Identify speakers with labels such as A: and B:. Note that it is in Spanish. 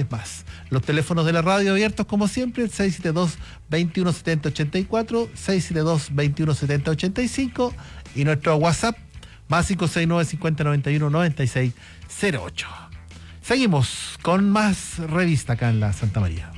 A: bastantes más. Los teléfonos de la radio abiertos como siempre, el 672-2170-84, 672-2170-85 y nuestro WhatsApp más 569-5091-9608. Seguimos con más revista acá en la Santa María.